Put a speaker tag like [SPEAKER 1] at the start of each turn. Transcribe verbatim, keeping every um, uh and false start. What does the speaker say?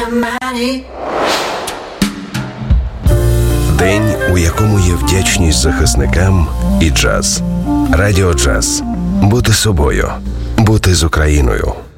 [SPEAKER 1] День, у якому є вдячність захисникам і джаз. Радіо Джаз. Бути собою. Бути з Україною.